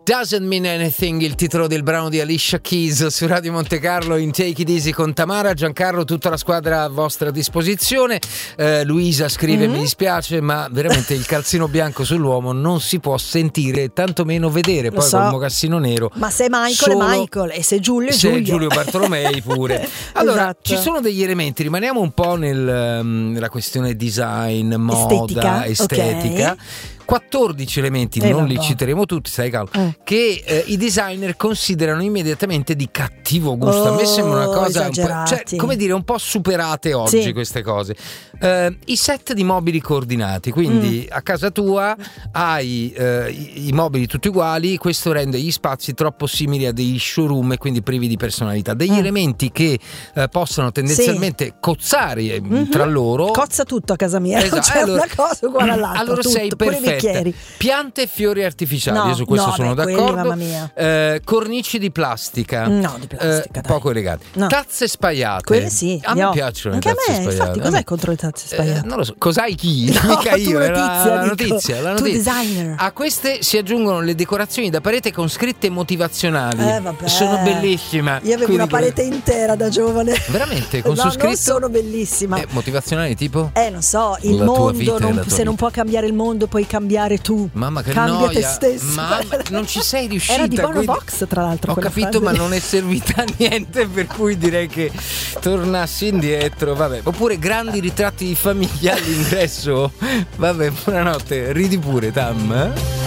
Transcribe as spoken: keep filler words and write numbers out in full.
Doesn't Mean Anything, il titolo del brano di Alicia Keys su Radio Monte Carlo in Take It Easy con Tamara. Giancarlo, tutta la squadra a vostra disposizione. eh, Luisa scrive: mm-hmm. mi dispiace, ma veramente il calzino bianco sull'uomo non si può sentire, tantomeno vedere. Poi so. col mocassino nero, ma se Michael solo... è Michael, e se Giulio è se Giulio, Giulio Bartolomei pure. Allora, esatto. ci sono degli elementi, rimaniamo un po' nel, nella questione design, moda, estetica, estetica. Okay. quattordici elementi, eh, non vabbè. li citeremo tutti, stai calmo, eh. che eh, i designer considerano immediatamente di cattivo gusto. Oh, a me sembra una cosa un po', esagerati. cioè, come dire, un po' superate oggi, sì. queste cose. Eh, i set di mobili coordinati, quindi mm. a casa tua hai eh, i, i mobili tutti uguali, questo rende gli spazi troppo simili a degli showroom e quindi privi di personalità, degli mm. elementi che eh, possono tendenzialmente sì. cozzare mm-hmm. tra loro. Cozza tutto a casa mia, esatto. c'è allora, una cosa uguale all'altra, allora tutto, sei perfetta. Piante e fiori artificiali, no, io su questo no, sono beh, d'accordo. quelli, mamma mia. Eh, cornici di plastica, no, di plastica, eh, poco eleganti. No. Tazze spaiate, quelle sì, a me ho. piacciono anche le tazze a me, spaiate. infatti, cos'hai contro le tazze spaiate? Eh, non lo so, cos'hai chi? No, Mica io, tu era notizia, la dico. notizia, la Tu notizia. designer. A queste si aggiungono le decorazioni da parete con scritte motivazionali. Eh, vabbè. Sono bellissime. Io avevo Quindi una parete intera da giovane. Veramente? Con no, su scritto? non sono bellissima. Eh, motivazionali tipo? Eh, non so, il La tua mondo, vita e non, la tua se vita. non può cambiare il mondo, puoi cambiare tu. Mamma che Cambia noia. te stesso. Mamma, non ci sei riuscita. Era di Bono quindi... Vox, tra l'altro. Ho capito, ma non è servita a niente, per cui direi che tornassi indietro. Vabbè, oppure grandi ritratti di famiglia all'ingresso. Vabbè, buonanotte, ridi pure, Tam.